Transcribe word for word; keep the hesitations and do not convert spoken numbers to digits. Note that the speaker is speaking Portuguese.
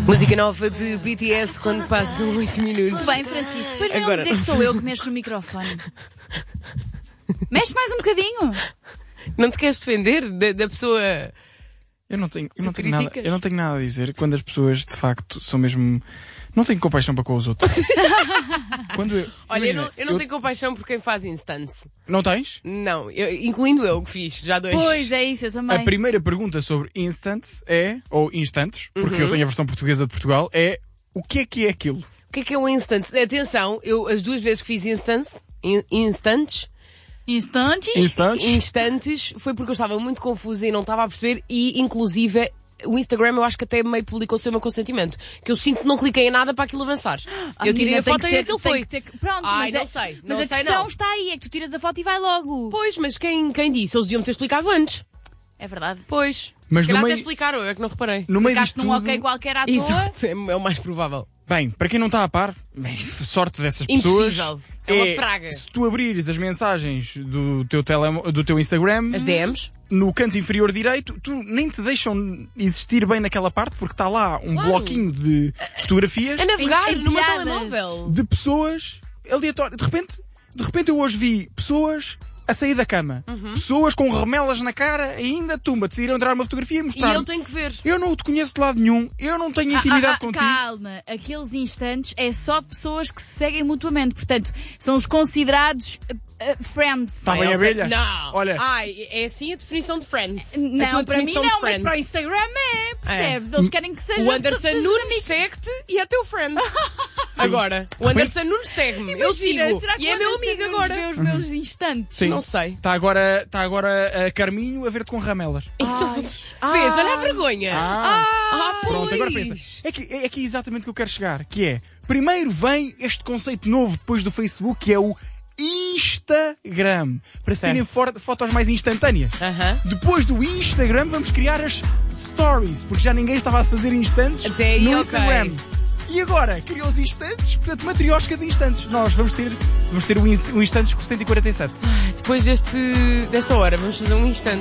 Música nova de B T S quando passam oito minutos. Bem, Francisco, depois venham Agora... dizer que sou eu que mexo no microfone. Mexe mais um bocadinho. Não te queres defender da, da pessoa... Eu não tenho, eu não Tu tenho nada, criticas? eu não tenho nada a dizer quando as pessoas de facto são mesmo. Não têm compaixão para com os outros. Quando eu, Olha, imagina, eu não, eu não tenho compaixão por quem faz instants. Não tens? Não, eu, incluindo eu que fiz, já dois. Pois é isso, eu também. A primeira pergunta sobre instant é, ou instantes, porque Uhum. eu tenho a versão portuguesa de Portugal, é o que é que é aquilo? O que é que é um instant? Atenção, eu as duas vezes que fiz instants, in, instantes, Instantes. Instantes? instantes, foi porque eu estava muito confusa e não estava a perceber e, inclusive, o Instagram eu acho que até meio publicou sem o meu consentimento. Que eu sinto que não cliquei em nada para aquilo avançar. Ah, eu tirei menina, a tem foto que e ter- aquilo tem foi. que ter que- Pronto, Ai, mas não é- sei, Mas não a sei questão não. está aí, é que tu tiras a foto e vai logo. Pois, mas quem, quem disse? Eles deviam ter explicado antes. É verdade. Pois. Mas Se calhar no até meio- explicaram, eu é que não reparei. No meio Ficaste disto num tudo, ok qualquer à Isso toa. é o mais provável. bem, para quem não está a par, bem, sorte dessas pessoas. Impossível. É uma praga. Se tu abrires as mensagens do teu, telemo, do teu Instagram, As D Ms? no canto inferior direito, tu nem te deixam existir bem naquela parte, porque está lá um Claro. bloquinho de fotografias A navegar Em- no meu empilhadas. telemóvel. de pessoas aleatórias. De repente, de repente eu hoje vi pessoas a sair da cama. Uhum. Pessoas com remelas na cara, ainda tumba, decidiram entrar uma fotografia e E mostrar. eu tenho que ver. Eu não te conheço de lado nenhum, eu não tenho intimidade Ah, ah, contigo. calma, aqueles instantes é só de pessoas que se seguem mutuamente. Portanto, são os considerados uh, uh, friends. Está bem, Ai, ok. abelha? Não. Olha. Ai, é assim a definição de friends. A Não, tua para mim definição de não, mas friends. para o Instagram é, percebes? Eles querem que seja O Anderson todos Nunes amigos. segue-te e é teu friend. Agora, o Anderson Nunes segue-me. Eu Imagina, sigo. será que E é o meu Anderson amigo Nunes agora. vê os meus instantes? Sim. Não sei. Está agora, está agora a Carminho a ver-te com ramelas. Exato. Ai. Vês, olha a vergonha. Ah, Ah, pronto, agora pois. pensa. É que é aqui exatamente que eu quero chegar, que é, primeiro vem este conceito novo depois do Facebook, que é o Instagram, para serem for- fotos mais instantâneas. Aham. Depois do Instagram vamos criar as Stories, porque já ninguém estava a fazer instantes Até aí, no ok. Instagram. E agora, criou os instantes, portanto, matriosca de instantes. Nós vamos ter, vamos ter o, ins- o instantes com cento e quarenta e sete. Depois deste, desta hora, vamos fazer um instante.